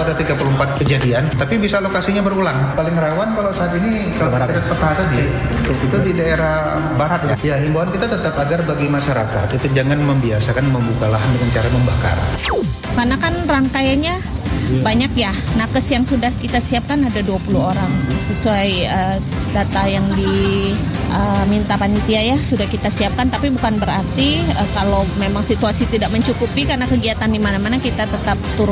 ada 34 kejadian, tapi bisa lokasinya berulang. Paling rawan kalau saat ini kalau kita lihat peta tadi itu di daerah barat ya. Ya, himbauan kita tetap agar bagi masyarakat itu jangan membiasakan membuka lahan dengan cara membakar. Karena kan rangkaiannya banyak ya. Nakes yang sudah kita siapkan ada 20 orang. Sesuai data yang diminta panitia ya, sudah kita siapkan. Tapi bukan berarti kalau memang situasi tidak mencukupi karena kegiatan di mana-mana kita tetap turun.